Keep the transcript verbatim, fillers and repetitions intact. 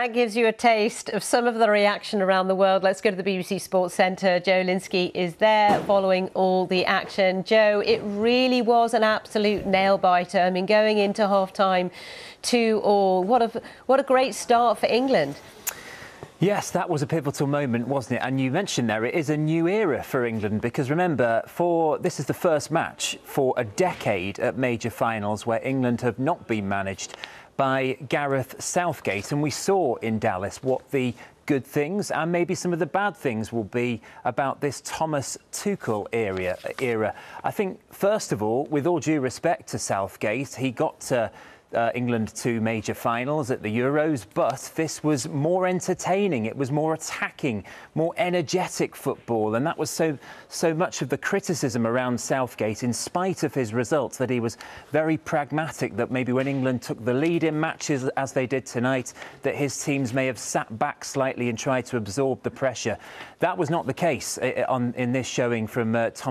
that gives you a taste of some of the reaction around the world. Let's go to the B B C Sports Centre. Joe Linsky is there following all the action. Joe, it really was an absolute nail-biter. I mean, going into half-time, two all. What a, what a great start for England. Yes, that was a pivotal moment, wasn't it? And you mentioned there, it is a new era for England because remember, for this is the first match for a decade at major finals where England have not been managed by Gareth Southgate. And we saw in Dallas what the good things and maybe some of the bad things will be about this Thomas Tuchel era. era. I think, first of all, with all due respect to Southgate, he got to Uh, England to major finals at the Euros, but this was more entertaining. It was more attacking, more energetic football, and that was so so much of the criticism around Southgate, in spite of his results, that he was very pragmatic, that maybe when England took the lead in matches as they did tonight, that his teams may have sat back slightly and tried to absorb the pressure. That was not the case on, in this showing from uh, Thomas